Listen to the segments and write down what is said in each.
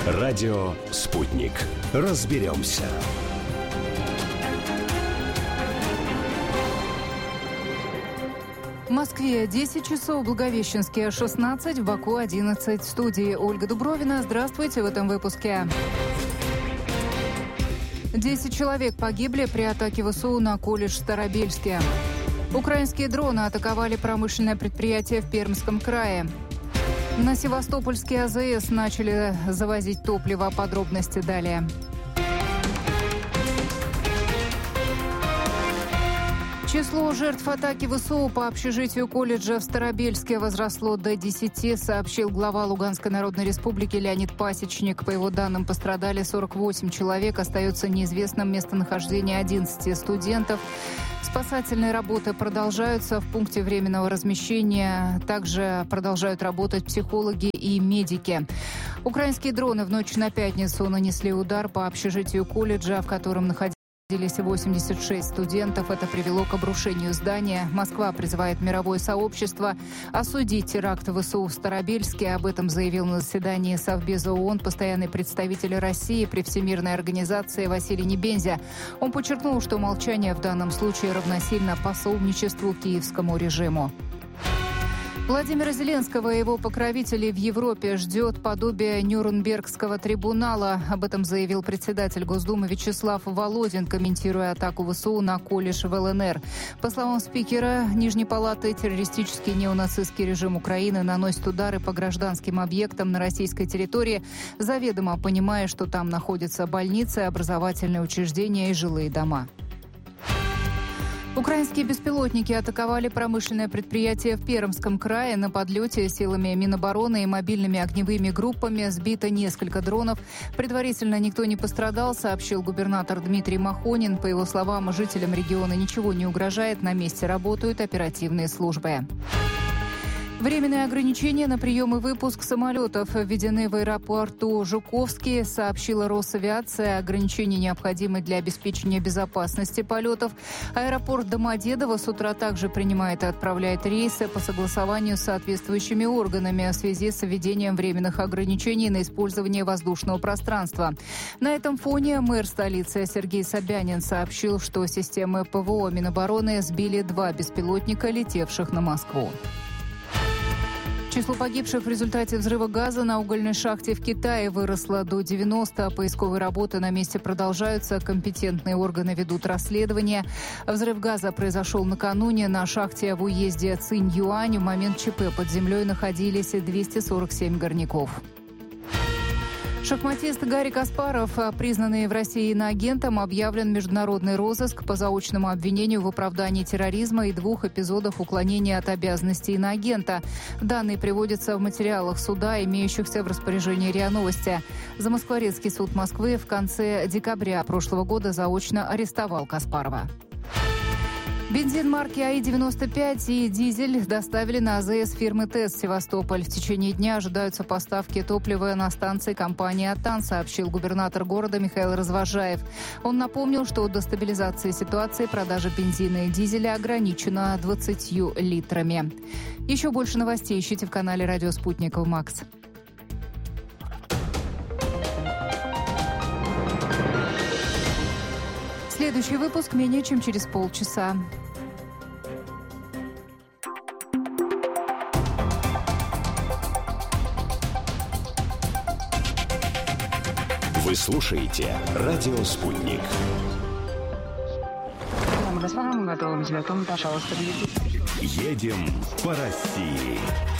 Радио «Спутник». Разберемся. В Москве 10 часов, Благовещенске 16, в Баку 11. В студии Ольга Дубровина. Здравствуйте в этом выпуске. 10 человек погибли при атаке ВСУ на колледж в Старобельске. Украинские дроны атаковали промышленное предприятие в Пермском крае. На Севастопольский АЗС начали завозить топливо. Подробности далее. Число жертв атаки ВСУ по общежитию колледжа в Старобельске возросло до 10, сообщил глава Луганской Народной Республики Леонид Пасечник. По его данным, пострадали 48 человек. Остается неизвестным местонахождение 11 студентов. Спасательные работы продолжаются в пункте временного размещения. Также продолжают работать психологи и медики. Украинские дроны в ночь на пятницу нанесли удар по общежитию колледжа, в котором находились 86 студентов. Это привело к обрушению здания. Москва призывает мировое сообщество осудить теракт ВСУ в Старобельске. Об этом заявил на заседании Совбеза ООН постоянный представитель России при Всемирной организации Василий Небензя. Он подчеркнул, что молчание в данном случае равносильно пособничеству киевскому режиму. Владимира Зеленского и его покровителей в Европе ждет подобие Нюрнбергского трибунала. Об этом заявил председатель Госдумы Вячеслав Володин, комментируя атаку ВСУ на колледж в ЛНР. По словам спикера Нижней палаты, террористический неонацистский режим Украины наносит удары по гражданским объектам на российской территории, заведомо понимая, что там находятся больницы, образовательные учреждения и жилые дома. Украинские беспилотники атаковали промышленное предприятие в Пермском крае. На подлете силами Минобороны и мобильными огневыми группами сбито несколько дронов. Предварительно никто не пострадал, сообщил губернатор Дмитрий Махонин. По его словам, жителям региона ничего не угрожает. На месте работают оперативные службы. Временные ограничения на прием и выпуск самолетов введены в аэропорту Жуковский, сообщила Росавиация. Ограничения необходимы для обеспечения безопасности полетов. Аэропорт Домодедово с утра также принимает и отправляет рейсы по согласованию с соответствующими органами в связи с введением временных ограничений на использование воздушного пространства. На этом фоне мэр столицы Сергей Собянин сообщил, что системы ПВО Минобороны сбили 2 беспилотника, летевших на Москву. Число погибших в результате взрыва газа на угольной шахте в Китае выросло до 90. Поисковые работы на месте продолжаются. Компетентные органы ведут расследование. Взрыв газа произошел накануне на шахте в уезде Цинь-Юань. В момент ЧП под землей находились 247 горняков. Шахматист Гарри Каспаров, признанный в России иноагентом, объявлен в международный розыск по заочному обвинению в оправдании терроризма и 2 эпизодах уклонения от обязанностей иноагента. Данные приводятся в материалах суда, имеющихся в распоряжении РИА Новости. Замоскворецкий суд Москвы в конце декабря прошлого года заочно арестовал Каспарова. Бензин марки АИ-95 и дизель доставили на АЗС фирмы ТЭС Севастополь. В течение дня ожидаются поставки топлива на станции компании «Атан», сообщил губернатор города Михаил Развожаев. Он напомнил, что до стабилизации ситуации продажа бензина и дизеля ограничена 20 литрами. Еще больше новостей ищите в канале «Радио Спутник» МАКС. Следующий выпуск менее чем через полчаса. Вы слушаете «Радио Спутник». Пожалуйста, едем по России.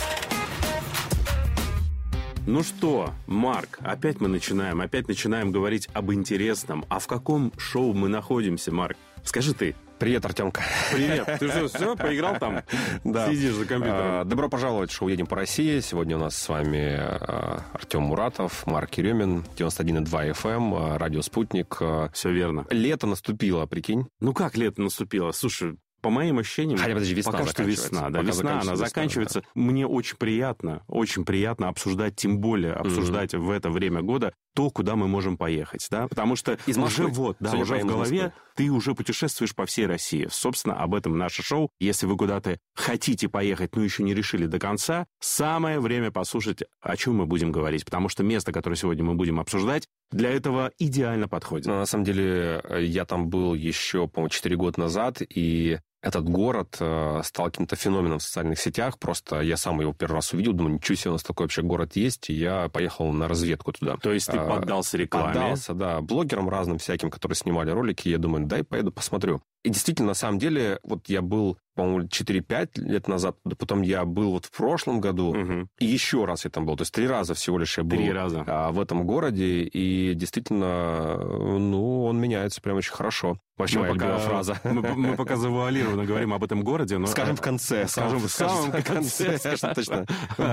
Ну что, Марк, опять начинаем говорить об интересном. А в каком шоу мы находимся, Марк? Скажи ты. Привет, Артемка. Привет. Ты что, все, поиграл там? Да. Сидишь за компьютером. Добро пожаловать в шоу «Едем по России». Сегодня у нас с вами Артем Муратов, Марк Еремин, 91,2 FM, радио «Спутник». Все верно. Лето наступило, прикинь. Ну как лето наступило? Слушай, по моим ощущениям, хотя, подожди, весна пока что весна. Да, весна, она заканчивается. Да. Мне очень приятно обсуждать, тем более обсуждать в это время года то, куда мы можем поехать, да, потому что из Москвы. уже в голове ты уже путешествуешь по всей России. Собственно, об этом наше шоу. Если вы куда-то хотите поехать, но еще не решили до конца, самое время послушать, о чем мы будем говорить, потому что место, которое сегодня мы будем обсуждать, для этого идеально подходит. Но, на самом деле, я там был еще, по-моему, 4 года назад, и этот город стал каким-то феноменом в социальных сетях. Просто я сам его первый раз увидел, думаю, ничего себе, у нас такой вообще город есть, и я поехал на разведку туда. То есть ты поддался рекламе? Поддался, да, блогерам разным всяким, которые снимали ролики. Я думаю, дай поеду посмотрю. И действительно, на самом деле, вот я был, по-моему, 4-5 лет назад, потом я был вот в прошлом году, и еще раз я там был. То есть 3 раза всего лишь я был в этом городе, и действительно, ну, он меняется прям очень хорошо. Вообще моя любимая фраза. Мы пока завуалированно говорим об этом городе, но... Скажем в конце. Скажем в самом конце. Точно.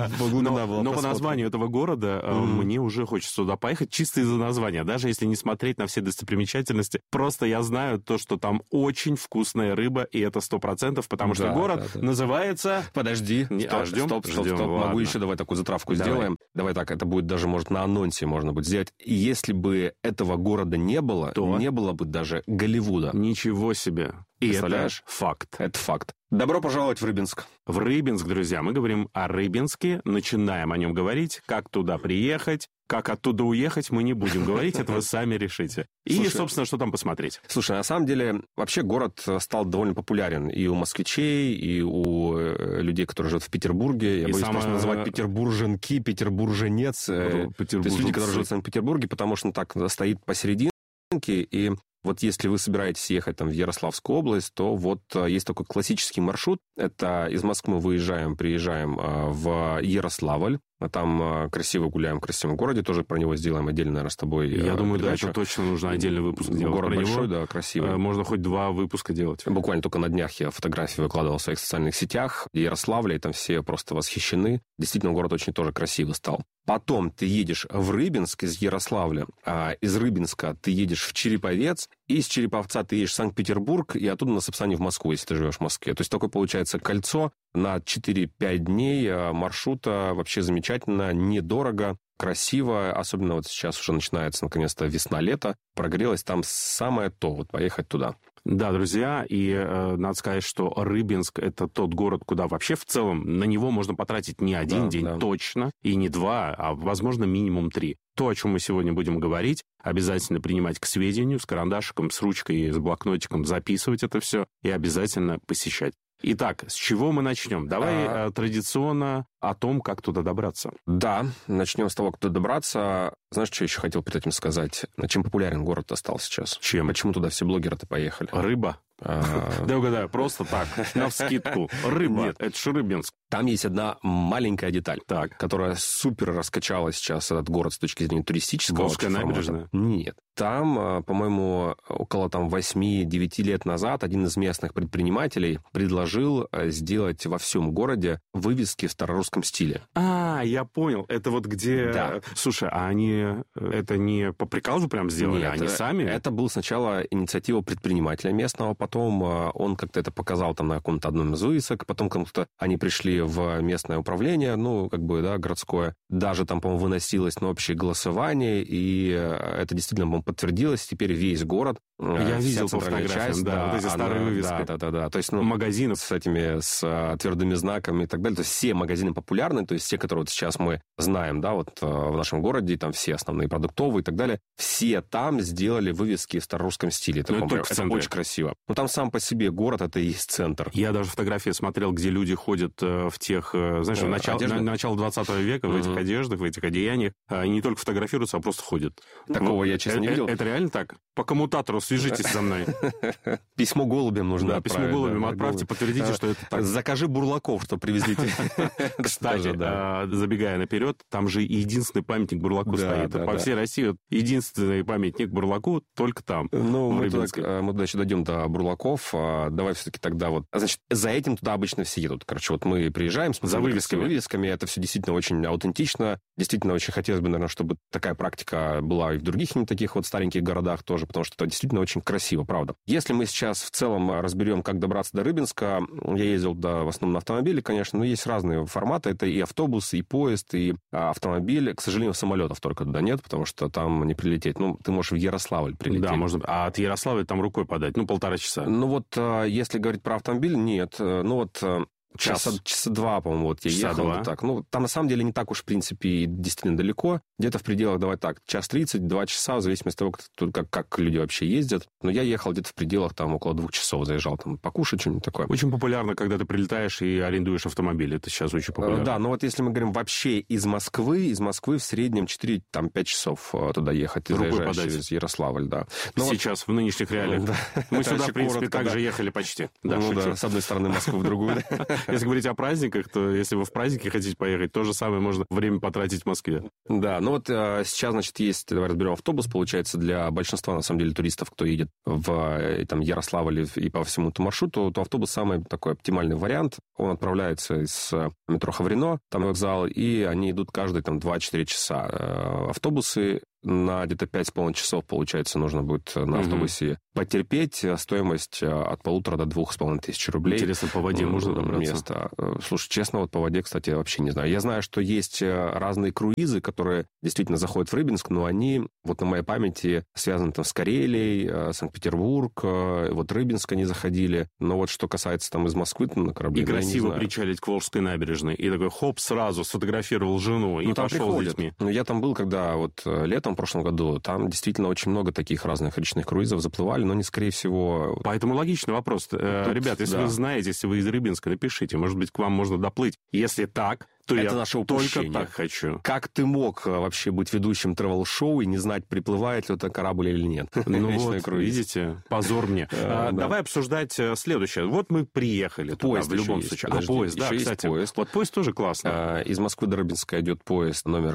Но по названию этого города мне уже хочется туда поехать чисто из-за названия. Даже если не смотреть на все достопримечательности. Просто я знаю то, что там очень вкусная рыба, и это 100%, потому что город называется... Подожди. Стоп. Могу еще давай такую затравку сделаем. Давай так, это будет даже, может, на анонсе можно будет сделать. И если бы этого города не было, то не было бы даже Голливуда. Ничего себе. И это факт. Это факт. Добро пожаловать в Рыбинск. В Рыбинск, друзья. Мы говорим о Рыбинске, начинаем о нем говорить, как туда приехать, как оттуда уехать, мы не будем говорить, это вы сами решите. И, собственно, что там посмотреть. Слушай, на самом деле, вообще город стал довольно популярен и у москвичей, и у людей, которые живут в Петербурге. Я боюсь называть петербурженки, петербурженец. То есть люди, которые живут в Санкт-Петербурге, потому что он так стоит посерединке, и... Вот если вы собираетесь ехать там в Ярославскую область, то вот есть такой классический маршрут. Это из Москвы мы приезжаем в Ярославль. Там красиво гуляем в красивом городе. Тоже про него сделаем отдельно, наверное, с тобой. Я думаю, передачу. Да, это точно нужно отдельный выпуск делать. Город большой, да, красивый. Можно хоть 2 выпуска делать. Буквально только на днях я фотографии выкладывал в своих социальных сетях. Ярославля, и там все просто восхищены. Действительно, город очень тоже красивый стал. Потом ты едешь в Рыбинск из Ярославля, а из Рыбинска ты едешь в Череповец, и из Череповца ты едешь в Санкт-Петербург, и оттуда на Сапсане в Москву, если ты живешь в Москве. То есть такое получается кольцо на 4-5 дней маршрута. Вообще замечательно, недорого, красиво. Особенно вот сейчас уже начинается наконец-то весна-лето. Прогрелось там самое то, вот поехать туда. Да, друзья, и надо сказать, что Рыбинск – это тот город, куда вообще в целом на него можно потратить не один день точно, и не 2, а, возможно, минимум 3. То, о чем мы сегодня будем говорить, обязательно принимать к сведению, с карандашиком, с ручкой, с блокнотиком записывать это все и обязательно посещать. Итак, с чего мы начнем? Давай традиционно о том, как туда добраться. Да, начнем с того, как туда добраться. Знаешь, что я еще хотел перед этим сказать? Чем популярен город стал сейчас? Чем? Почему туда все блогеры-то поехали? Рыба. Да угадаю, просто так, навскидку. Рыба. Нет, это же Рыбинск. Там есть одна маленькая деталь, которая супер раскачала сейчас этот город с точки зрения туристического. Волжская набережная? Нет. Там, по-моему, около 8-9 лет назад один из местных предпринимателей предложил сделать во всем городе вывески в старорусском стиле. Я понял. Это вот где... Да. Слушай, а они это не по приказу прям сделали? Нет, они сами? Это была сначала инициатива предпринимателя местного, потом он как-то это показал там на каком-то одном из вывесок, потом как-то они пришли в местное управление, городское. Даже там, по-моему, выносилось на общее голосование, и это действительно, по-моему, подтвердилось. Теперь весь город... Я видел по фотографиям, вот эти старые вывески. Да. То есть, магазинов. С твердыми знаками и так далее. То есть все магазины популярны, то есть те, которые вот сейчас мы знаем, в нашем городе, там все основные продуктовые и так далее, все там сделали вывески в старорусском стиле. Это очень красиво. Но там сам по себе город, это и есть центр. Я даже фотографии смотрел, где люди ходят в тех, знаешь, начало 20 века в этих одеждах, в этих одеяниях. Они не только фотографируются, а просто ходят. Такого я, честно, не видел. Это реально так? По коммутатору свяжитесь со мной. Письмо голубям нужно отправить. Письмо голубям отправьте, подтвердите, что это так. Закажи бурлаков, что привезите. Кстати, забегая наперед, там же единственный памятник Бурлаку стоит. По всей России единственный памятник Бурлаку только там. Мы туда еще дойдем до Бурлаков. Давай все-таки тогда Значит, за этим туда обычно все едут. Короче, вот мы приезжаем с вывесками. Это все действительно очень аутентично. Действительно, очень хотелось бы, наверное, чтобы такая практика была и в других таких вот стареньких городах тоже, потому что это действительно действительно очень красиво, правда. Если мы сейчас в целом разберем, как добраться до Рыбинска, я ездил в основном на автомобиле, конечно, но есть разные форматы. Это и автобус, и поезд, и автомобиль. К сожалению, самолетов только туда нет, потому что там не прилететь. Ты можешь в Ярославль прилететь. Да, можно. А от Ярославля там рукой подать, 1,5 часа. Если говорить про автомобиль, нет. Часа два, по-моему, я ехал. Так. Там на самом деле не так уж, в принципе, действительно далеко. Где-то в пределах, давай так, 1:30, 2 часа, в зависимости от того, как люди вообще ездят. Но я ехал где-то в пределах около 2 часов, заезжал там покушать, что-нибудь такое. Очень популярно, когда ты прилетаешь и арендуешь автомобиль. Это сейчас очень популярно. Да, но если мы говорим вообще из Москвы в среднем 4-5 часов туда ехать. Ты заезжаешь через Ярославль, да. Сейчас, в нынешних реалиях. Да. Мы сюда, в принципе, так же ехали почти. Да, с одной стороны Москвы, в другую. Если говорить о праздниках, то если вы в праздники хотите поехать, то же самое можно время потратить в Москве. Да, сейчас, есть, давай разберем автобус, получается, для большинства, на самом деле, туристов, кто едет в Ярославль и по всему этому маршруту, то автобус самый такой оптимальный вариант. Он отправляется из метро Хаврино, там вокзал, и они идут каждые 2-4 часа. Автобусы на где-то 5,5 часов, получается, нужно будет на автобусе потерпеть. Стоимость от 1,5 до 2,5 тысяч рублей. Интересно, по воде можно добраться? Место. Слушай, честно, по воде, кстати, я вообще не знаю. Я знаю, что есть разные круизы, которые действительно заходят в Рыбинск, но они, на моей памяти, связаны с Карелией, Санкт-Петербург, Рыбинск они заходили. Но что касается из Москвы на корабле, и красиво причалить к Волжской набережной. И такой сразу сфотографировал жену и пошел с детьми. Я там был, когда летом в прошлом году, там действительно очень много таких разных речных круизов заплывали, но не, скорее всего... Поэтому логичный вопрос. Ребят, если вы знаете, если вы из Рыбинска, напишите. Может быть, к вам можно доплыть. Если так, то это я наше упущение. Только так хочу. Как ты мог вообще быть ведущим тревел-шоу и не знать, приплывает ли это корабль или нет? Видите, позор мне. Давай обсуждать следующее. Мы приехали туда, в любом случае. Поезд, да, кстати. Поезд тоже классно. Из Москвы до Рыбинска идет поезд номер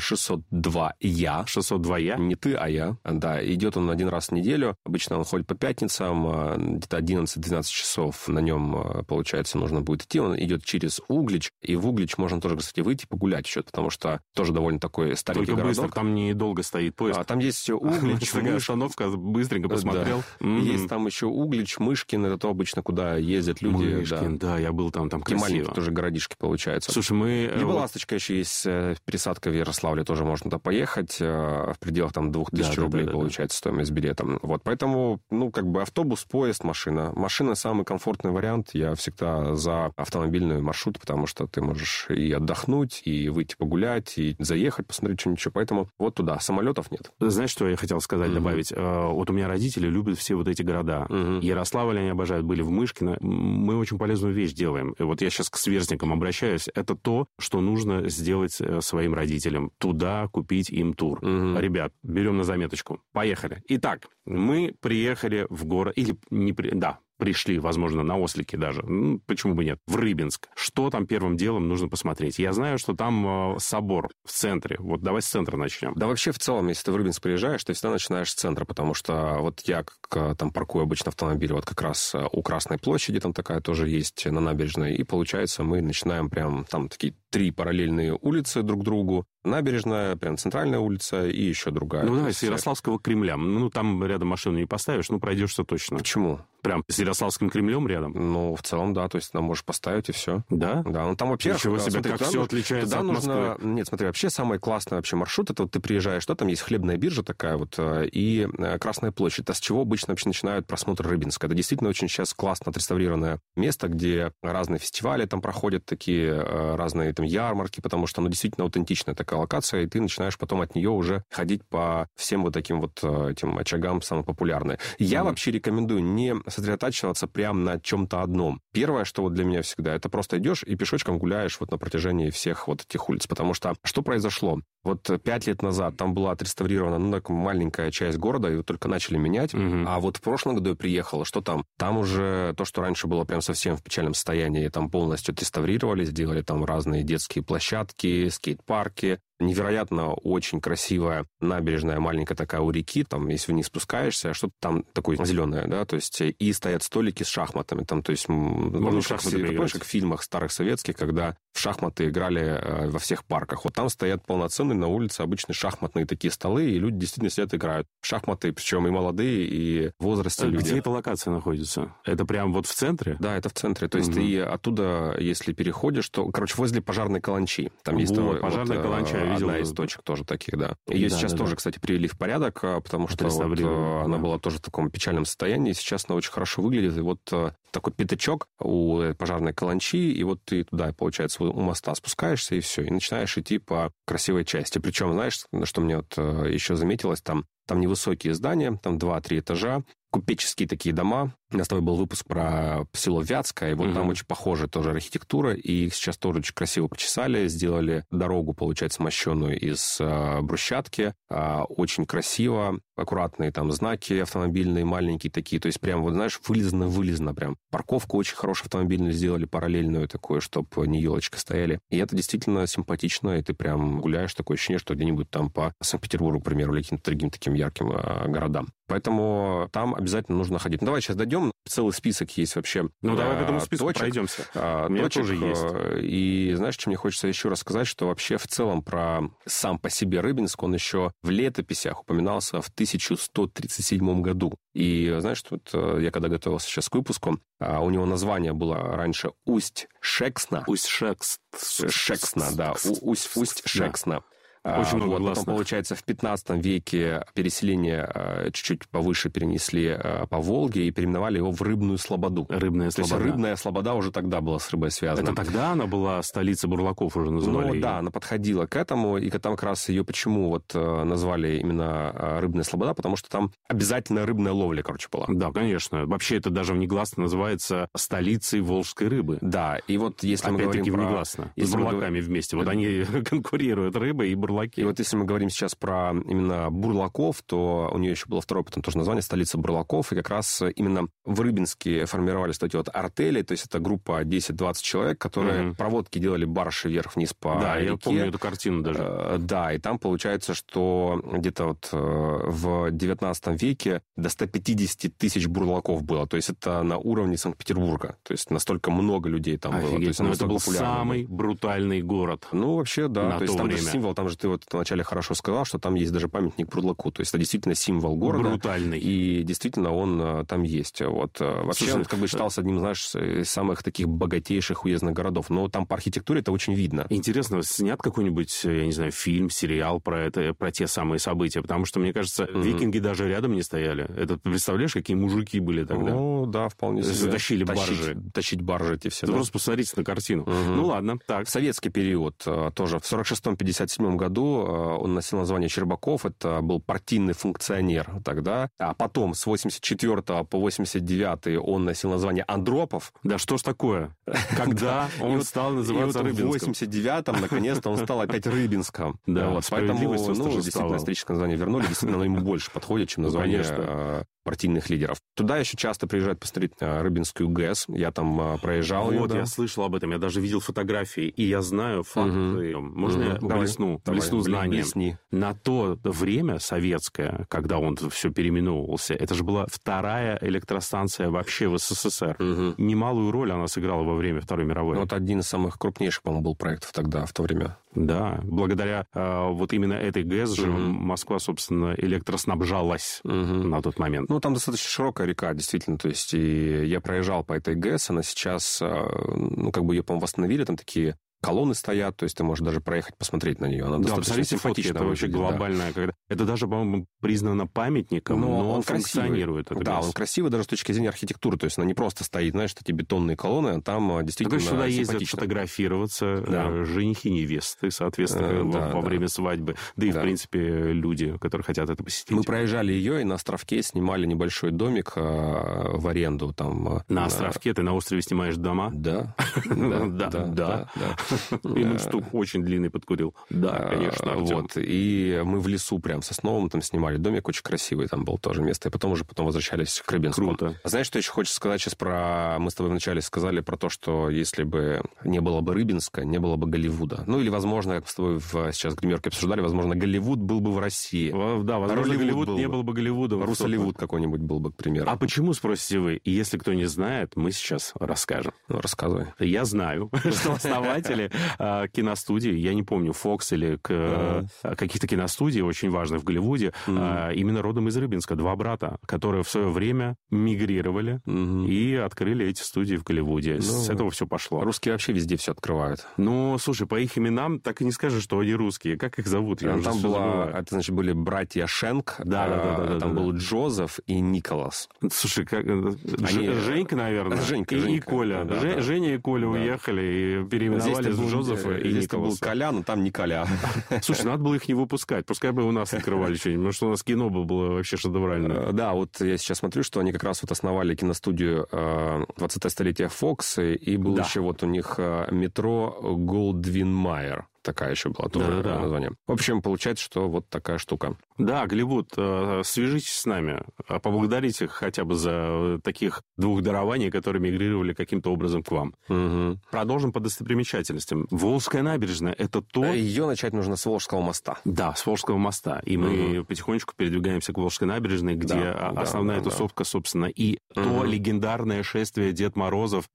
602Я. 602Я? Не ты, а я. Да, идет он один раз в неделю. Обычно он ходит по пятницам. Где-то 11-12 часов на нем, получается, нужно будет идти. Он идет через Углич. И в Углич можно тоже, кстати, выйти погулять еще, потому что тоже довольно такой старенький городок. Только быстро, там недолго стоит поезд. Там есть Углич, Такая остановка, быстренько посмотрел. Есть там еще Углич, Мышкин, это то обычно, куда ездят люди. Мышкин, да, я был там красиво. Маленькие тоже городишки получаются. Слушай, Либо «Ласточка» еще есть, пересадка в Ярославле, тоже можно туда поехать, в пределах 2000 рублей получается стоимость билета. Поэтому, автобус, поезд, машина. Машина самый комфортный вариант. Я всегда за автомобильный маршрут, потому что ты можешь и отдохнуть, и выйти погулять, и заехать, посмотреть что-нибудь. Поэтому туда. Самолетов нет. Знаешь, что я хотел сказать, добавить? У меня родители любят все эти города. Ярославль они обожают, были в Мышкино. Мы очень полезную вещь делаем. И я сейчас к сверстникам обращаюсь. Это то, что нужно сделать своим родителям. Туда купить им тур. Ребят, берем на заметочку. Поехали. Итак, мы приехали в город... пришли, возможно, на ослике даже. Почему бы нет? В Рыбинск. Что там первым делом нужно посмотреть? Я знаю, что там собор в центре. Давай с центра начнем. Да вообще, в целом, если ты в Рыбинск приезжаешь, ты всегда начинаешь с центра, потому что я там паркую обычно автомобиль как раз у Красной площади, там такая тоже есть на набережной, и получается мы начинаем прям там такие 3 параллельные улицы друг другу. Набережная, прям центральная улица и еще другая. Давай с Ярославского Кремля. Там рядом машину не поставишь, пройдешься точно. Почему? Прям с Ярославским Кремлем рядом? В целом, да. То есть, можешь поставить, и все. Да? Да. Там вообще... Ничего себе, как все отличается от Москвы. Нет, смотри, вообще самый классный маршрут, это ты приезжаешь, там есть хлебная биржа такая и Красная площадь. С чего обычно вообще начинают просмотр Рыбинска? Это действительно очень сейчас классно отреставрированное место, где разные фестивали там проходят, такие разные ярмарки, потому что действительно аутентичная такая локация, и ты начинаешь потом от нее уже ходить по всем таким этим очагам самым популярным. Я вообще рекомендую не сосредотачиваться прямо на чем-то одном. Первое, что для меня всегда, это просто идешь и пешочком гуляешь на протяжении всех этих улиц. Потому что произошло? 5 лет назад там была отреставрирована маленькая часть города, и только начали менять. А в прошлом году я приехал, что там? Там уже то, что раньше было прям совсем в печальном состоянии, там полностью отреставрировали, сделали там разные детские площадки, скейт-парки, невероятно очень красивая набережная, маленькая такая у реки, там, если вниз спускаешься, что-то там такое зеленое, да, то есть, и стоят столики с шахматами, там, то есть, помнишь, как в фильмах старых советских, когда в шахматы играли во всех парках. Вот там стоят полноценные на улице обычные шахматные такие столы, и люди действительно сидят и играют в шахматы, причем и молодые, и в возрасте люди. Где эта локация находится? Это прям вот в центре? Да, это в центре. То есть ты оттуда, если переходишь, то, короче, возле пожарной каланчи. Там есть пожарная каланча, я видел. Одна из точек тоже таких, да. Ее сейчас тоже, кстати, привели в порядок, потому что она была тоже в таком печальном состоянии. Сейчас она очень хорошо выглядит. И вот такой пятачок у пожарной каланчи, и вот ты туда, получается, у моста спускаешься, и все, и начинаешь идти по красивой части. Причем, знаешь, что мне вот еще заметилось, там невысокие здания, там 2-3 этажа, купеческие такие дома. У нас с тобой был выпуск про село Вятское, и вот там очень похожая тоже архитектура, и их сейчас тоже очень красиво почесали, сделали дорогу, получается, мощеную из брусчатки, очень красиво, аккуратные там знаки автомобильные, маленькие такие, то есть прям, вот знаешь, вылизано прям. Парковку очень хорошую автомобильную сделали, параллельную такую, чтобы не елочка стояли. И это действительно симпатично, и ты прям гуляешь, такое ощущение, что где-нибудь там по Санкт-Петербургу, к примеру, или каким-то другим таким ярким городам. Поэтому там обязательно нужно ходить. Ну, давай сейчас дойдем. Целый список есть вообще. Ну, давай к этому списку пройдемся. У меня тоже есть. И знаешь, что мне хочется еще рассказать, что вообще в целом про сам по себе Рыбинск, он еще в летописях упоминался в 1137 году. И знаешь, тут я когда готовился сейчас к выпуску, у него название было раньше Усть-Шексна. Усть-Шексна, да. Усть-Шексна. Очень много гласных. Потом, получается, в 15 веке переселение чуть-чуть повыше перенесли по Волге и переименовали его в Рыбную Слободу. Рыбная Слобода. То есть Рыбная Слобода уже тогда была с рыбой связана. Это тогда она была столицей бурлаков, уже называли? Ну да, она подходила к этому, и там как раз ее почему вот назвали именно Рыбная Слобода, потому что там обязательно рыбная ловля, короче, была. Да, конечно. Вообще это даже внегласно называется столицей волжской рыбы. Да, и вот если мы говорим про... внегласно, с бурлаками вместе. Вот они конкурируют, рыба и бурлаки. И вот если мы говорим сейчас про именно бурлаков, то у нее еще было второе потом тоже название, столица бурлаков, и как раз именно в Рыбинске формировались эти вот артели, то есть это группа 10-20 человек, которые проводки делали баржи вверх-вниз по реке. Я помню эту картину даже. Да, и там получается, что где-то вот в 19 веке до 150 тысяч бурлаков было, то есть это на уровне Санкт-Петербурга, то есть настолько много людей там было. То есть это был самый брутальный город. Ну, вообще, да. На то есть то там время. же символ, там же ты вот вначале хорошо сказал, что там есть даже памятник бурлаку, то есть это действительно символ города. Брутальный. И действительно он там есть. Вот. Вообще он как бы считался одним, знаешь, из самых таких богатейших уездных городов, но там по архитектуре это очень видно. Интересно, снят какой-нибудь, я не знаю, фильм, сериал про это, про те самые события, потому что, мне кажется, викинги даже рядом не стояли. Это, представляешь, какие мужики были тогда? Ну, да, вполне себе. Затащили баржи. Тащить баржи эти все. Ты просто посмотрите на картину. Ну, ладно, так. Советский период тоже. В 46-57 году он носил название Щербаков. Это был партийный функционер тогда. А потом с 84 по 89 он носил название Андропов. Да что ж такое? Когда он стал называться Рыбинском? В 89-м, наконец-то, он стал опять Рыбинском. Да, поэтому, действительно, историческое название вернули. Действительно, оно ему больше подходит, чем название партийных лидеров. Туда еще часто приезжают посмотреть Рыбинскую ГЭС. Я там проезжал. Вот, я слышал об этом, я даже видел фотографии, и я знаю факты. Можно я блесну знанием? На то время советское, когда он все переименовывался, это же была вторая электростанция вообще в СССР. Немалую роль она сыграла во время Второй мировой. Вот один из самых крупнейших, по-моему, был проектов тогда, в то время. Да, благодаря вот именно этой ГЭС же Москва, собственно, электроснабжалась на тот момент. Ну, там достаточно широкая река, действительно. То есть, и я проезжал по этой ГЭС, она сейчас, ну, как бы ее, по-моему, восстановили, там такие колонны стоят, то есть ты можешь даже проехать, посмотреть на нее. Она достаточно симпатичная. Это вообще глобальная. Да. Это даже, по-моему, признано памятником, но он функционирует. Да, он красивый даже с точки зрения архитектуры. То есть она не просто стоит, знаешь, эти бетонные колонны, а там действительно симпатично. Сюда ездят фотографироваться женихи, невесты, соответственно, во время свадьбы. Да и, в принципе, люди, которые хотят это посетить. Мы проезжали ее, и на островке снимали небольшой домик в аренду. Там, на островке? Ты на острове снимаешь дома? Да. Да. И мундштук очень длинный подкурил. Да, конечно, Артем. Вот, и мы в лесу прям сосновом там снимали домик очень красивый, там было тоже место, и потом возвращались к Рыбинску. Круто. Знаешь, что еще хочется сказать сейчас про... Мы с тобой вначале сказали про то, что если бы не было бы Рыбинска, не было бы Голливуда. Ну, или, возможно, как мы с тобой сейчас в гримерке обсуждали, возможно, Голливуд был бы в России. Да, возможно, Голливуд не был бы Голливуда. Рус-Голливуд какой-нибудь был бы, к примеру. А почему, спросите вы? И если кто не знает, мы сейчас расскажем. Ну, рассказывай. Я знаю, что основатели киностудии, я не помню, Fox или каких-то киностудий очень важных в Голливуде, именно родом из Рыбинска. Два брата, которые в свое время мигрировали и открыли эти студии в Голливуде. С этого все пошло. Русские вообще везде все открывают. Ну, слушай, по их именам так и не скажешь, что они русские. Как их зовут? Там это, значит, были братья Шенк. Да. Там был Джозеф и Николас. Слушай, Женька, наверное. Женька. И Коля. Женя и Коля уехали и переименовали Джозефа и Николаса. Был Коля, но там не Коля. Слушай, надо было их не выпускать. Пускай бы у нас открывали что-нибудь. Потому что у нас кино было вообще шедевральное. Да, вот я сейчас смотрю, что они как раз вот основали киностудию 20-е столетие Fox, и был еще вот у них метро Голдвин-Майер. Такая еще была тоже название. В общем, получается, что вот такая штука. Да, Голливуд, свяжитесь с нами, поблагодарите хотя бы за таких двух дарований, которые мигрировали каким-то образом к вам. Угу. Продолжим по достопримечательностям. Волжская набережная – это то... Ее начать нужно с Волжского моста. Да, с Волжского моста. И мы потихонечку передвигаемся к Волжской набережной, где основная тусовка, собственно, и то легендарное шествие Дед Морозов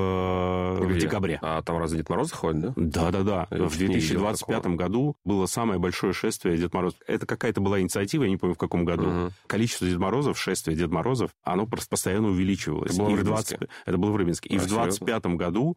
в декабре. А там разве Дед Мороз ходит, да? Да. В 2025 году было самое большое шествие Дед Мороз. Это какая-то была инициатива, я не помню, в каком году. Количество Дед Морозов, шествие Дед Морозов, оно просто постоянно увеличивалось. Это было в Рыбинске. И в 2025 году,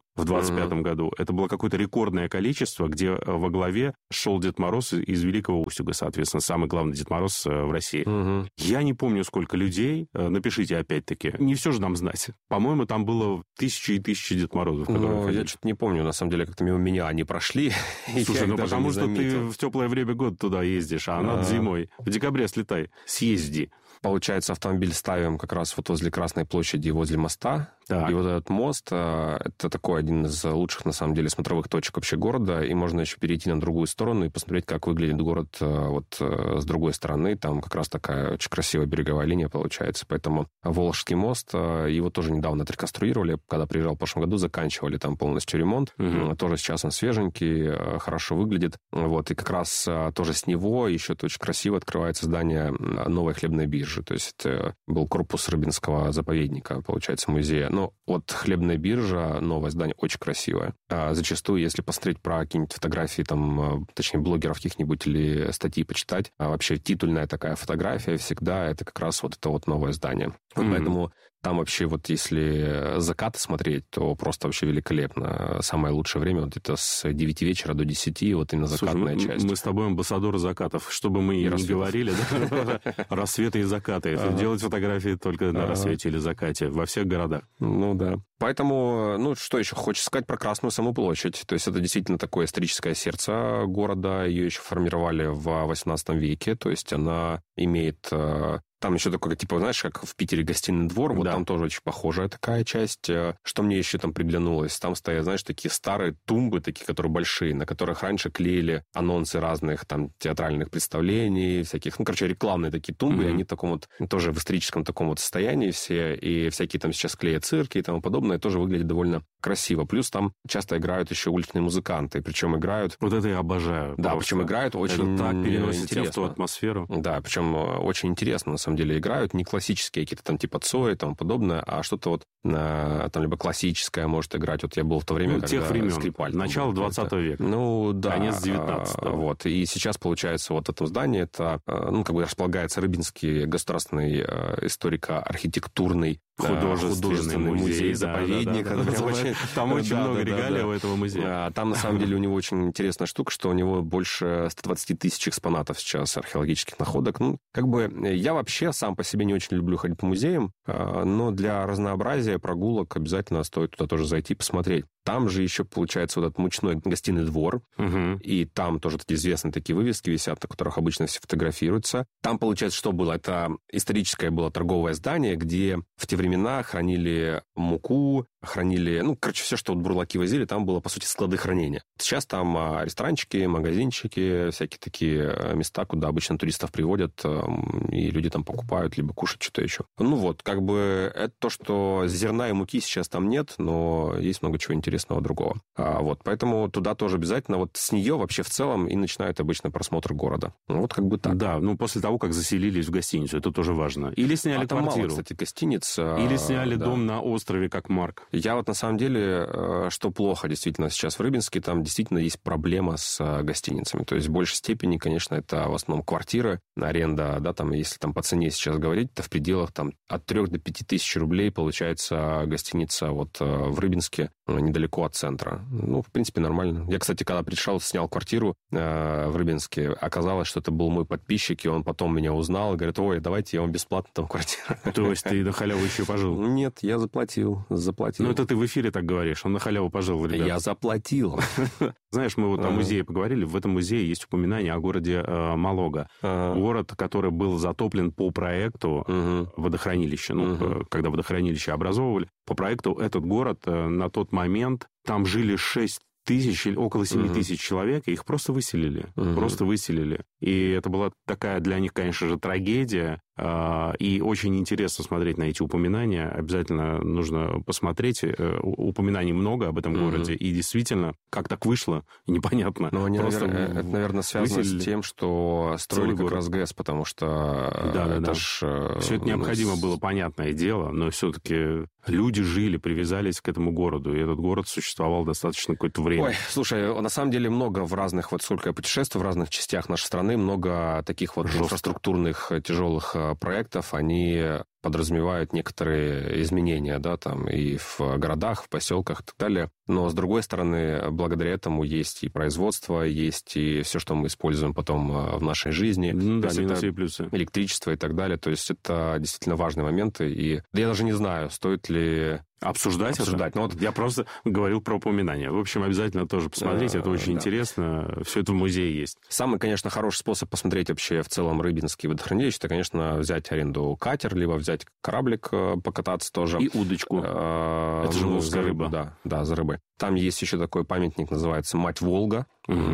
это было какое-то рекордное количество, где во главе шел Дед Мороз из Великого Устюга, соответственно, самый главный Дед Мороз в России. Я не помню, сколько людей. Напишите опять-таки. Не все же нам знать. По-моему, там было тысячи и тысячи Дед Морозов. Я что-то не помню, на самом деле, как-то мимо меня они прошли. Слушай, потому что ты в теплое время года туда ездишь, а надо зимой. В декабре слетай, съезди. Получается, автомобиль ставим как раз вот возле Красной площади, возле моста. Так. И вот этот мост, это такой один из лучших, на самом деле, смотровых точек вообще города. И можно еще перейти на другую сторону и посмотреть, как выглядит город вот с другой стороны. Там как раз такая очень красивая береговая линия получается. Поэтому Волжский мост, его тоже недавно отреконструировали. Когда приезжал в прошлом году, заканчивали там полностью ремонт. Тоже сейчас он свеженький, хорошо выглядит. Вот. И как раз тоже с него еще очень красиво открывается здание новой хлебной биржи. То есть это был корпус Рыбинского заповедника, получается, музея. Но вот хлебная биржа, новое здание, очень красивое. Зачастую, если посмотреть про какие-нибудь фотографии, там, точнее, блогеров каких-нибудь или статьи почитать, вообще титульная такая фотография всегда это как раз вот это вот новое здание. Поэтому там вообще вот если закаты смотреть, то просто вообще великолепно. Самое лучшее время вот где-то с 9 вечера до 10, вот именно закатная часть. Мы с тобой амбассадоры закатов. Что бы мы ни говорили, рассветы и закаты. Делать фотографии только на рассвете или закате во всех городах. Ну да. Поэтому, ну, что еще хочется сказать про Красную саму площадь. То есть это действительно такое историческое сердце города. Ее еще формировали в XVIII веке. То есть она имеет... Там еще такой, типа, знаешь, как в Питере гостиный двор, вот там тоже очень похожая такая часть. Что мне еще там приглянулось? Там стоят, знаешь, такие старые тумбы, такие, которые большие, на которых раньше клеили анонсы разных там театральных представлений, всяких, ну, короче, рекламные такие тумбы, и они в таком вот, тоже в историческом таком вот состоянии все, и всякие там сейчас клеят цирки и тому подобное, тоже выглядит довольно красиво. Плюс там часто играют еще уличные музыканты, причем играют... Вот это я обожаю. Да, причем играют очень это так переносит интересно. В ту атмосферу. Да, причем очень интересно, на самом деле, играют. Не классические какие-то там типа Цой и тому подобное, а что-то вот там либо классическое может играть. Вот я был в то время, когда тех времен, Скрипаль. Начало 20 века. Ну, да. Конец 19-го. Вот. И сейчас, получается, вот это здание, это, ну, как бы располагается Рыбинский государственный историко-архитектурный художественный музей, заповедник. Там очень много регалий у этого музея. Там, на самом деле, у него очень интересная штука, что у него больше 120 тысяч экспонатов сейчас археологических находок. Ну, как бы я вообще сам по себе не очень люблю ходить по музеям, но для разнообразия прогулок обязательно стоит туда тоже зайти, посмотреть. Там же еще, получается, вот этот мучной гостиный двор, и там тоже эти известные такие вывески висят, на которых обычно все фотографируются. Там, получается, что было? Это историческое было торговое здание, где в те времена хранили муку, хранили, все, что вот бурлаки возили, там было, по сути, склады хранения. Сейчас там ресторанчики, магазинчики, всякие такие места, куда обычно туристов приводят, и люди там покупают, либо кушают что-то еще. Это то, что зерна и муки сейчас там нет, но есть много чего интересного другого. Поэтому туда тоже обязательно, с нее вообще в целом и начинают обычно просмотр города. Так. Да, после того, как заселились в гостиницу, это тоже важно. Или сняли квартиру. Там мало, кстати, гостиниц. Или сняли дом на острове, как Марк. Я на самом деле, что плохо действительно сейчас в Рыбинске, там действительно есть проблема с гостиницами. То есть в большей степени, конечно, это в основном квартиры, аренда, да, там, если там по цене сейчас говорить, то в пределах там от 3 до 5 тысяч рублей получается гостиница в Рыбинске, недалеко от центра. В принципе, нормально. Я, кстати, когда пришел, снял квартиру в Рыбинске, оказалось, что это был мой подписчик, и он потом меня узнал и говорит: ой, давайте я вам бесплатно там квартиру. То есть ты на халяву еще пожил? Нет, я заплатил. Это ты в эфире так говоришь, он на халяву пожил, ребят. Я заплатил. Знаешь, мы о музее поговорили, в этом музее есть упоминание о городе Малога. Город, который был затоплен по проекту водохранилища, когда водохранилище образовывали. По проекту этот город на тот момент, там жили 6 тысяч или около 7 тысяч человек, и их просто выселили. Просто выселили. И это была такая для них, конечно же, трагедия. И очень интересно смотреть на эти упоминания. Обязательно нужно посмотреть. Упоминаний много об этом городе. И действительно, как так вышло, непонятно. Но они, это, наверное, связано выселили. С тем, что строили как раз ГЭС, потому что все это необходимо было, понятное дело, но все-таки люди жили, привязались к этому городу, и этот город существовал достаточно какое-то время. Ой, слушай, на самом деле много в разных, сколько я путешествую, в разных частях нашей страны, много таких инфраструктурных тяжелых проектов, они подразумевают некоторые изменения, да, там и в городах, в поселках и так далее. Но, с другой стороны, благодаря этому есть и производство, есть и все, что мы используем потом в нашей жизни. Минусы и плюсы. Электричество и так далее. То есть это действительно важные моменты. И я даже не знаю, стоит ли... Обсуждать. Я просто говорил про упоминания. В общем, обязательно тоже посмотрите, это очень интересно. Все это в музее есть. Самый, конечно, хороший способ посмотреть вообще в целом Рыбинский водохранилище, это, конечно, взять аренду катер, либо взять кораблик, покататься тоже. И удочку. Это же за рыба. Да, за рыбой. Там есть еще такой памятник, называется «Мать Волга».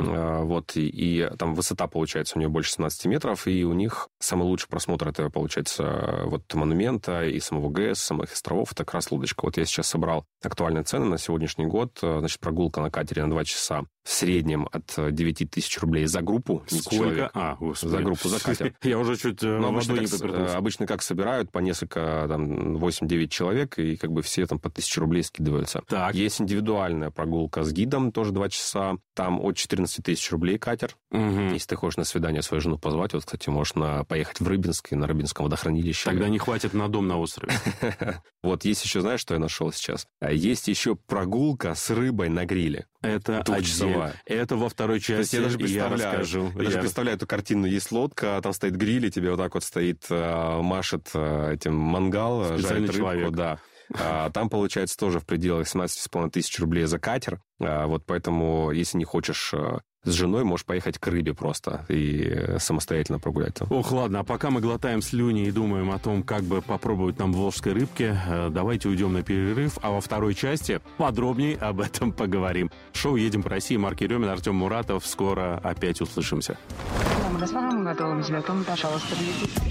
И там высота, получается, у нее больше 17 метров, и у них самый лучший просмотр, это, получается, монумента и самого ГЭС, самых островов, это как раз удочка. Я сейчас собрал актуальные цены на сегодняшний год. Значит, прогулка на катере на 2 часа в среднем от 9 тысяч рублей за группу. Сколько? За группу, за катер. Я уже чуть водой не поперхнулся. Обычно как собирают по несколько, 8-9 человек, и все там по 1000 рублей скидываются. Так. Есть индивидуальная прогулка с гидом, тоже 2 часа. Там от 14 тысяч рублей катер. Если ты хочешь на свидание свою жену позвать, кстати, можешь поехать в Рыбинск, на Рыбинском водохранилище. Тогда не хватит на дом на острове. Есть еще, знаешь, что я нашел сейчас? Есть еще прогулка с рыбой на гриле. Это отдельно. Это во второй части. Я даже представляю эту картину. Есть лодка, там стоит гриль, и тебе стоит, машет этим мангал, жарит рыбку. Да. Там, получается, тоже в пределах 17,5 тысяч рублей за катер. Поэтому, если не хочешь с женой, можешь поехать к рыбе просто и самостоятельно прогулять там. Ох, ладно, а пока мы глотаем слюни и думаем о том, как бы попробовать нам волжской рыбки, давайте уйдем на перерыв, а во второй части подробнее об этом поговорим. Шоу «Едем по России», Марк Еремин, Артем Муратов. Скоро опять услышимся. Пожалуйста,